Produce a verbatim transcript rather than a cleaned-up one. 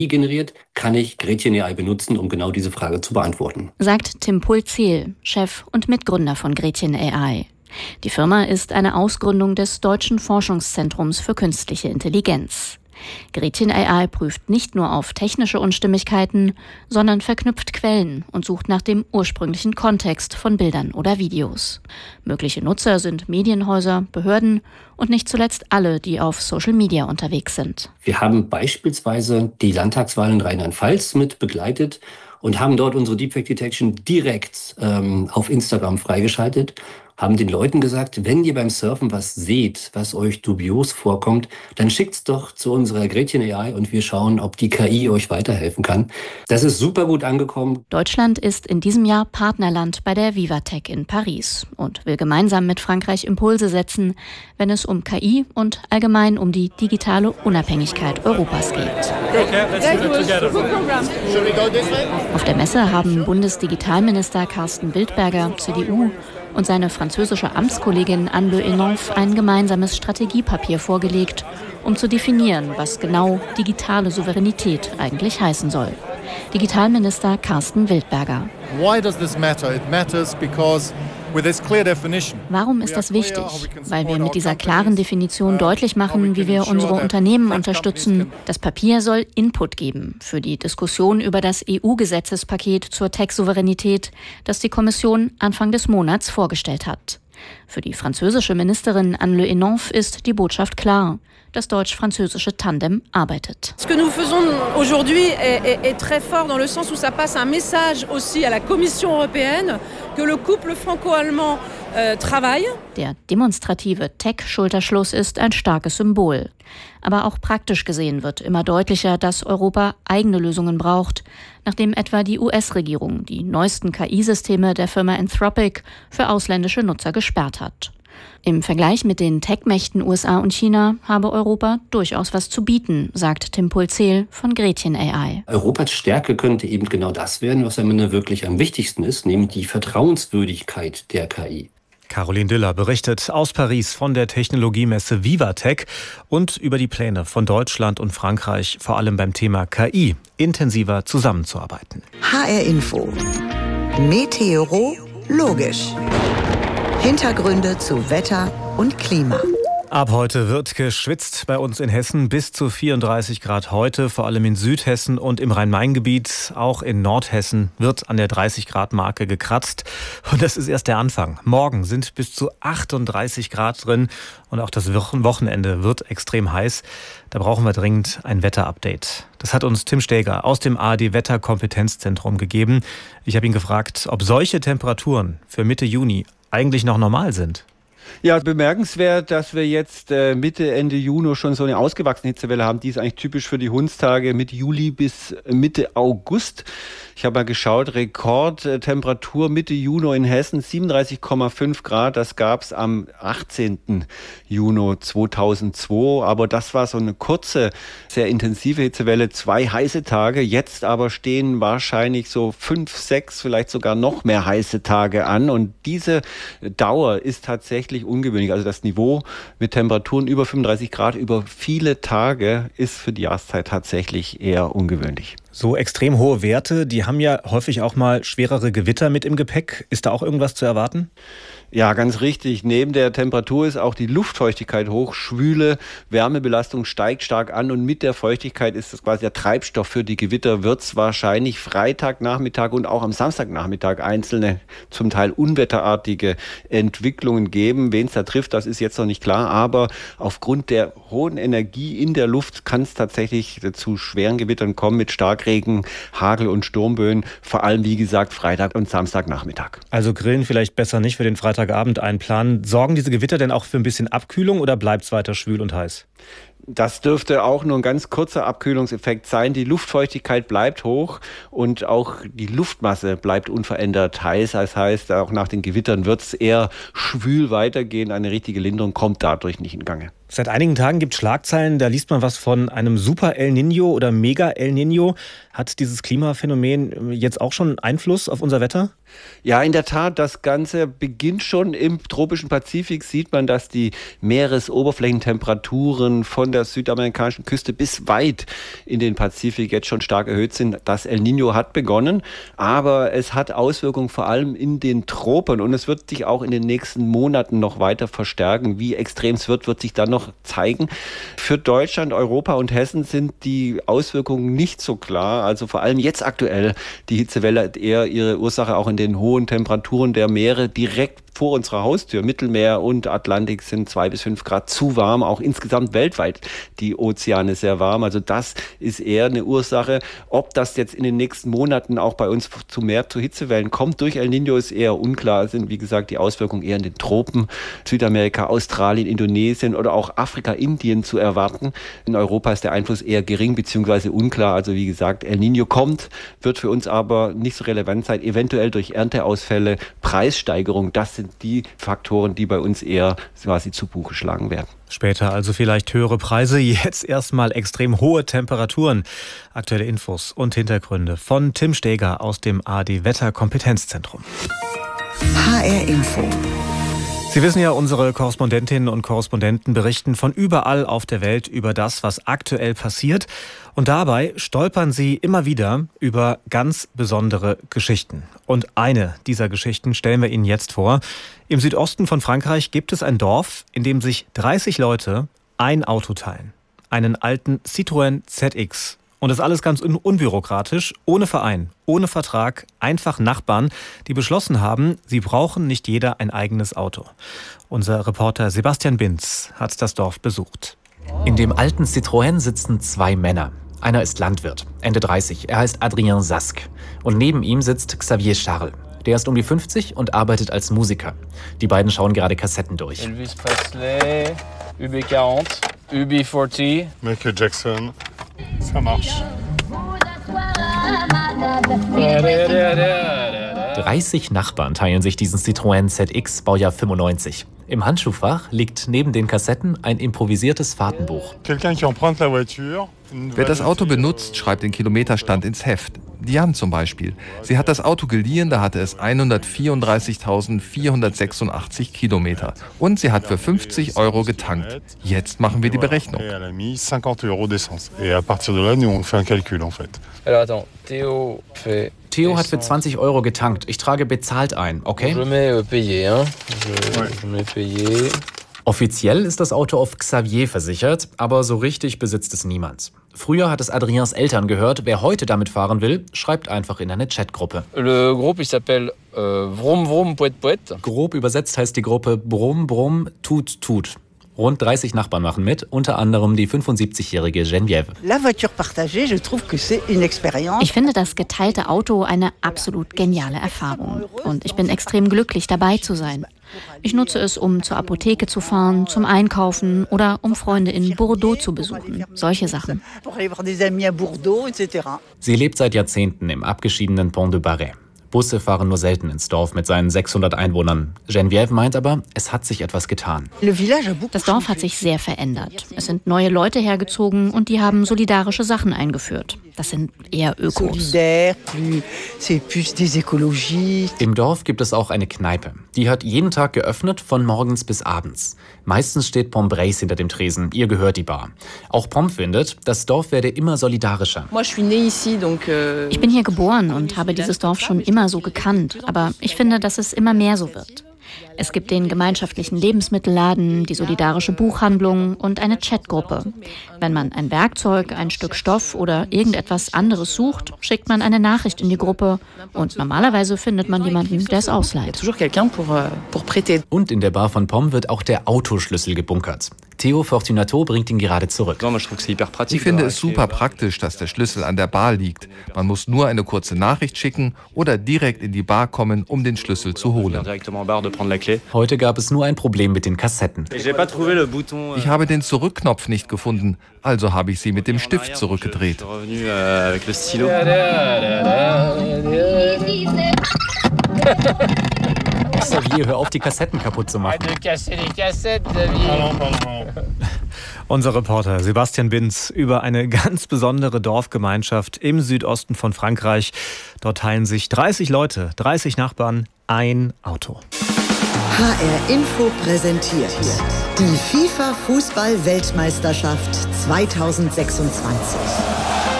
generiert, kann ich Gretchen A I benutzen, um genau diese Frage zu beantworten. Sagt Tim Pulzel, Chef und Mitgründer von Gretchen A I. Die Firma ist eine Ausgründung des Deutschen Forschungszentrums für künstliche Intelligenz. Gretchen A I prüft nicht nur auf technische Unstimmigkeiten, sondern verknüpft Quellen und sucht nach dem ursprünglichen Kontext von Bildern oder Videos. Mögliche Nutzer sind Medienhäuser, Behörden und nicht zuletzt alle, die auf Social Media unterwegs sind. Wir haben beispielsweise die Landtagswahlen in Rheinland-Pfalz mit begleitet und haben dort unsere Deepfake Detection direkt ähm, auf Instagram freigeschaltet, haben den Leuten gesagt, wenn ihr beim Surfen was seht, was euch dubios vorkommt, dann schickt's doch zu unserer Gretchen A I und wir schauen, ob die K I euch weiterhelfen kann. Das ist super gut angekommen. Deutschland ist in diesem Jahr Partnerland bei der Vivatech in Paris und will gemeinsam mit Frankreich Impulse setzen, wenn es um K I und allgemein um die digitale Unabhängigkeit Europas geht. Auf der Messe haben Bundesdigitalminister Carsten Wildberger, C D U, und seine französische Amtskollegin Anne Le Henonff ein gemeinsames Strategiepapier vorgelegt, um zu definieren, was genau digitale Souveränität eigentlich heißen soll. Digitalminister Carsten Wildberger. Why does this matter? It matters because with this clear definition. Warum ist das wichtig? Weil wir mit dieser klaren Definition deutlich machen, wie wir unsere Unternehmen unterstützen. Das Papier soll Input geben für die Diskussion über das E U-Gesetzespaket zur Tech-Souveränität, das die Kommission Anfang des Monats vorgestellt hat. Für die französische Ministerin Anne Le Henonff ist die Botschaft klar. Das deutsch-französische Tandem arbeitet. Ce que nous faisons aujourd'hui est, est, est très fort dans le sens où ça passe un message aussi à la Commission européenne que le couple franco-allemand euh, travaille. Der demonstrative Tech-Schulterschluss ist ein starkes Symbol. Aber auch praktisch gesehen wird immer deutlicher, dass Europa eigene Lösungen braucht, nachdem etwa die U S-Regierung die neuesten K I-Systeme der Firma Anthropic für ausländische Nutzer gesperrt hat. Im Vergleich mit den Tech-Mächten U S A und China habe Europa durchaus was zu bieten, sagt Tim Pulzel von Gretchen A I. Europas Stärke könnte eben genau das werden, was am Ende wirklich am wichtigsten ist, nämlich die Vertrauenswürdigkeit der K I. Caroline Düller berichtet aus Paris von der Technologiemesse Vivatech und über die Pläne von Deutschland und Frankreich, vor allem beim Thema K I, intensiver zusammenzuarbeiten. H R Info. Meteorologisch. Hintergründe zu Wetter und Klima. Ab heute wird geschwitzt bei uns in Hessen, bis zu vierunddreißig Grad heute, vor allem in Südhessen und im Rhein-Main-Gebiet. Auch in Nordhessen wird an der dreißig Grad Marke gekratzt. Und das ist erst der Anfang. Morgen sind bis zu achtunddreißig Grad drin und auch das Wochenende wird extrem heiß. Da brauchen wir dringend ein Wetterupdate. Das hat uns Tim Steger aus dem A R D-Wetterkompetenzzentrum gegeben. Ich habe ihn gefragt, ob solche Temperaturen für Mitte Juni eigentlich noch normal sind. Ja, bemerkenswert, dass wir jetzt äh, Mitte, Ende Juni schon so eine ausgewachsene Hitzewelle haben. Die ist eigentlich typisch für die Hundstage Mitte Juli bis Mitte August. Ich habe mal geschaut, Rekordtemperatur Mitte Juni in Hessen, siebenunddreißig Komma fünf Grad. Das gab es am achtzehnten Juni zweitausendzwei. Aber das war so eine kurze, sehr intensive Hitzewelle, zwei heiße Tage. Jetzt aber stehen wahrscheinlich so fünf, sechs, vielleicht sogar noch mehr heiße Tage an. Und diese Dauer ist tatsächlich ungewöhnlich. Also das Niveau mit Temperaturen über fünfunddreißig Grad über viele Tage ist für die Jahreszeit tatsächlich eher ungewöhnlich. So extrem hohe Werte, die haben ja häufig auch mal schwerere Gewitter mit im Gepäck. Ist da auch irgendwas zu erwarten? Ja, ganz richtig. Neben der Temperatur ist auch die Luftfeuchtigkeit hoch. Schwüle Wärmebelastung steigt stark an und mit der Feuchtigkeit ist das quasi der Treibstoff für die Gewitter. Wird es wahrscheinlich Freitagnachmittag und auch am Samstagnachmittag einzelne, zum Teil unwetterartige Entwicklungen geben. Wen es da trifft, das ist jetzt noch nicht klar. Aber aufgrund der hohen Energie in der Luft kann es tatsächlich zu schweren Gewittern kommen mit Starkregen, Hagel und Sturmböen. Vor allem, wie gesagt, Freitag und Samstagnachmittag. Also grillen vielleicht besser nicht für den Freitag. Abend einplanen. Sorgen diese Gewitter denn auch für ein bisschen Abkühlung oder bleibt es weiter schwül und heiß? Das dürfte auch nur ein ganz kurzer Abkühlungseffekt sein. Die Luftfeuchtigkeit bleibt hoch und auch die Luftmasse bleibt unverändert heiß. Das heißt, auch nach den Gewittern wird es eher schwül weitergehen. Eine richtige Linderung kommt dadurch nicht in Gange. Seit einigen Tagen gibt es Schlagzeilen, da liest man was von einem Super El Niño oder Mega El Niño. Hat dieses Klimaphänomen jetzt auch schon Einfluss auf unser Wetter? Ja, in der Tat, das Ganze beginnt schon im tropischen Pazifik. Sieht man, dass die Meeresoberflächentemperaturen von der südamerikanischen Küste bis weit in den Pazifik jetzt schon stark erhöht sind. Das El Niño hat begonnen, aber es hat Auswirkungen vor allem in den Tropen und es wird sich auch in den nächsten Monaten noch weiter verstärken. Wie extrem es wird, wird sich dann noch zeigen. Für Deutschland, Europa und Hessen sind die Auswirkungen nicht so klar. Also vor allem jetzt aktuell die Hitzewelle hat eher ihre Ursache auch in den hohen Temperaturen der Meere direkt vor unserer Haustür. Mittelmeer und Atlantik sind zwei bis fünf Grad zu warm, auch insgesamt weltweit die Ozeane sehr warm. Also das ist eher eine Ursache. Ob das jetzt in den nächsten Monaten auch bei uns zu mehr zu Hitzewellen kommt durch El Niño ist eher unklar. Es sind wie gesagt die Auswirkungen eher in den Tropen, Südamerika, Australien, Indonesien oder auch Afrika, Indien zu erwarten. In Europa ist der Einfluss eher gering bzw. unklar. Also wie gesagt, El Niño kommt, wird für uns aber nicht so relevant sein. Eventuell durch Ernteausfälle, Preissteigerung, das sind die Faktoren, die bei uns eher quasi zu Buche schlagen werden. Später also vielleicht höhere Preise, jetzt erstmal extrem hohe Temperaturen. Aktuelle Infos und Hintergründe von Tim Steger aus dem A R D-Wetter-Kompetenzzentrum. H R Info. Sie wissen ja, unsere Korrespondentinnen und Korrespondenten berichten von überall auf der Welt über das, was aktuell passiert. Und dabei stolpern sie immer wieder über ganz besondere Geschichten. Und eine dieser Geschichten stellen wir Ihnen jetzt vor. Im Südosten von Frankreich gibt es ein Dorf, in dem sich dreißig Leute ein Auto teilen. Einen alten Citroën Z X. Und das alles ganz un- unbürokratisch, ohne Verein, ohne Vertrag, einfach Nachbarn, die beschlossen haben, sie brauchen nicht jeder ein eigenes Auto. Unser Reporter Sebastian Binz hat das Dorf besucht. In dem alten Citroën sitzen zwei Männer. Einer ist Landwirt, Ende dreißig, er heißt Adrien Sask. Und neben ihm sitzt Xavier Charles. Der ist um die fünfzig und arbeitet als Musiker. Die beiden schauen gerade Kassetten durch. Elvis Presley, U B vierzig, U B vierzig. Michael Jackson. Ça marche. dreißig Nachbarn teilen sich diesen Citroën Z X, Baujahr fünfundneunzig. Im Handschuhfach liegt neben den Kassetten ein improvisiertes Fahrtenbuch. Wer das Auto benutzt, schreibt den Kilometerstand ins Heft. Diane zum Beispiel. Sie hat das Auto geliehen, da hatte es hundertvierunddreißigtausendvierhundertsechsundachtzig Kilometer. Und sie hat für fünfzig Euro getankt. Jetzt machen wir die Berechnung. Theo hat für zwanzig Euro getankt. Ich trage bezahlt ein, okay? Offiziell ist das Auto auf Xavier versichert, aber so richtig besitzt es niemand. Früher hat es Adriens Eltern gehört. Wer heute damit fahren will, schreibt einfach in eine Chatgruppe. Le groupe, il s'appelle euh, Vroom Vroom Poète Poète. Grob übersetzt heißt die Gruppe Brumm Brumm Tut Tut. Rund dreißig Nachbarn machen mit, unter anderem die fünfundsiebzigjährige Geneviève. Ich finde das geteilte Auto eine absolut geniale Erfahrung. Und ich bin extrem glücklich, dabei zu sein. Ich nutze es, um zur Apotheke zu fahren, zum Einkaufen oder um Freunde in Bordeaux zu besuchen. Solche Sachen. Sie lebt seit Jahrzehnten im abgeschiedenen Pont de Barret. Busse fahren nur selten ins Dorf mit seinen sechshundert Einwohnern. Geneviève meint aber, es hat sich etwas getan. Das Dorf hat sich sehr verändert. Es sind neue Leute hergezogen und die haben solidarische Sachen eingeführt. Das sind eher Ökos. Im Dorf gibt es auch eine Kneipe. Die hat jeden Tag geöffnet, von morgens bis abends. Meistens steht Pom Brace hinter dem Tresen. Ihr gehört die Bar. Auch Pom findet, das Dorf werde immer solidarischer. Ich bin hier geboren und habe dieses Dorf schon immer so gekannt. Aber ich finde, dass es immer mehr so wird. Es gibt den gemeinschaftlichen Lebensmittelladen, die solidarische Buchhandlung und eine Chatgruppe. Wenn man ein Werkzeug, ein Stück Stoff oder irgendetwas anderes sucht, schickt man eine Nachricht in die Gruppe und normalerweise findet man jemanden, der es ausleiht. Und in der Bar von Pom wird auch der Autoschlüssel gebunkert. Theo Fortunato bringt ihn gerade zurück. Ich finde es super praktisch, dass der Schlüssel an der Bar liegt. Man muss nur eine kurze Nachricht schicken oder direkt in die Bar kommen, um den Schlüssel zu holen. Heute gab es nur ein Problem mit den Kassetten. Ich habe den Zurückknopf nicht gefunden, also habe ich sie mit dem Stift zurückgedreht. Xavier, hör auf, die Kassetten kaputt zu machen. Unser Reporter Sebastian Binz über eine ganz besondere Dorfgemeinschaft im Südosten von Frankreich. Dort teilen sich dreißig Leute, dreißig Nachbarn, ein Auto. H R Info präsentiert die FIFA Fußball-Weltmeisterschaft zweitausendsechsundzwanzig.